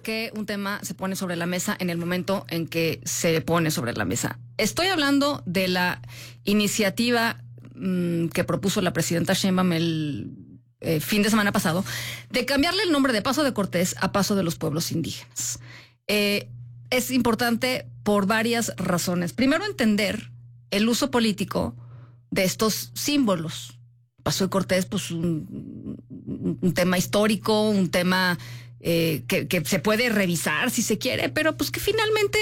que un tema se pone sobre la mesa en el momento en que se pone sobre la mesa. Estoy hablando de la iniciativa que propuso la presidenta Sheinbaum el fin de semana pasado, de cambiarle el nombre de Paso de Cortés a Paso de los Pueblos Indígenas. Es importante por varias razones. Primero, entender el uso político de estos símbolos. Paso de Cortés, pues un tema histórico, un tema que se puede revisar si se quiere, pero pues que finalmente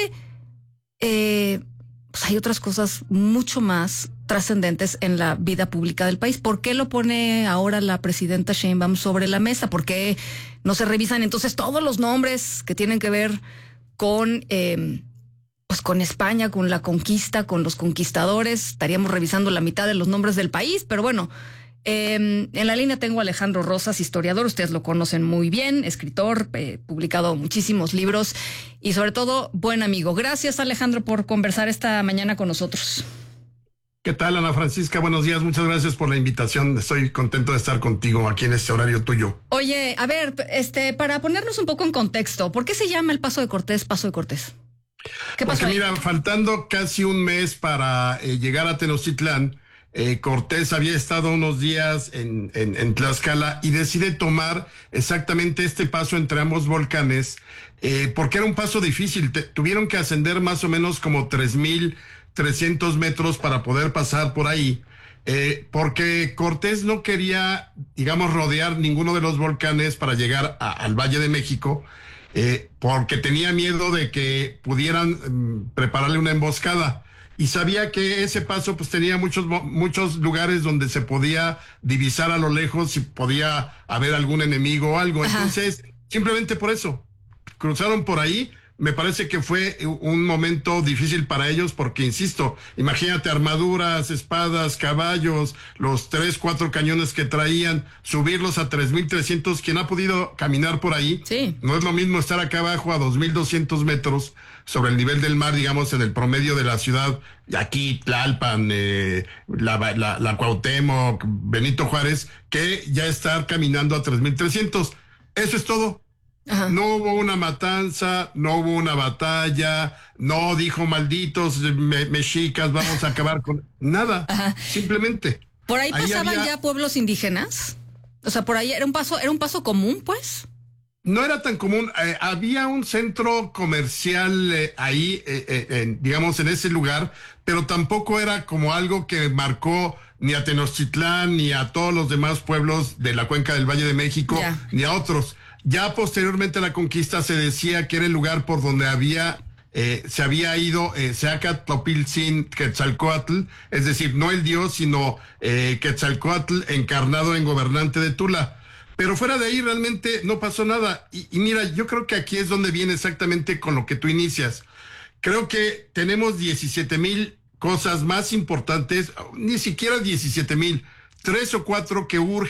pues hay otras cosas mucho más trascendentes en la vida pública del país. ¿Por qué lo pone ahora la presidenta Sheinbaum sobre la mesa? ¿Por qué no se revisan entonces todos los nombres que tienen que ver con pues con España, con la conquista, con los conquistadores? Estaríamos revisando la mitad de los nombres del país, pero bueno. En la línea tengo a Alejandro Rosas, historiador, ustedes lo conocen muy bien, escritor, publicado muchísimos libros y sobre todo buen amigo. Gracias, Alejandro, por conversar esta mañana con nosotros. ¿Qué tal, Ana Francisca? Buenos días, muchas gracias por la invitación. Estoy contento de estar contigo aquí en este horario tuyo. Oye, a ver, para ponernos un poco en contexto, ¿por qué se llama el Paso de Cortés Paso de Cortés? ¿Qué pasó? Porque mira, faltando casi un mes para llegar a Tenochtitlán, Cortés había estado unos días en Tlaxcala y decide tomar exactamente este paso entre ambos volcanes, porque era un paso difícil. Tuvieron que ascender más o menos como 3,300 metros para poder pasar por ahí, porque Cortés no quería, digamos, rodear ninguno de los volcanes para llegar al Valle de México, porque tenía miedo de que pudieran prepararle una emboscada. Y sabía que ese paso pues tenía muchos lugares donde se podía divisar a lo lejos si podía haber algún enemigo o algo. Ajá. Entonces, simplemente por eso, cruzaron por ahí. Me parece que fue un momento difícil para ellos porque, insisto, imagínate armaduras, espadas, caballos, los 3-4 cañones que traían, subirlos a 3,300. Quien ha podido caminar por ahí, sí. No es lo mismo estar acá abajo a 2,200 metros sobre el nivel del mar, digamos, en el promedio de la ciudad, aquí Tlalpan, la Cuauhtémoc, Benito Juárez, que ya estar caminando a 3,300. Eso es todo. Ajá. No hubo una matanza, no hubo una batalla, no dijo malditos mexicas, vamos a acabar con nada. Ajá. Simplemente. ¿Por ahí pasaban ya pueblos indígenas? O sea, por ahí era un paso común, pues. No era tan común. Había un centro comercial ahí, digamos, en ese lugar, pero tampoco era como algo que marcó ni a Tenochtitlán, ni a todos los demás pueblos de la cuenca del Valle de México, ni a otros. Ya posteriormente a la conquista se decía que era el lugar por donde se había ido Seacatlopiltzin Quetzalcóatl, es decir, no el dios, sino Quetzalcóatl encarnado en gobernante de Tula. Pero fuera de ahí realmente no pasó nada. Y mira, yo creo que aquí es donde viene exactamente con lo que tú inicias. Creo que tenemos 17,000 cosas más importantes, ni siquiera 17,000, 3 o 4 que urgen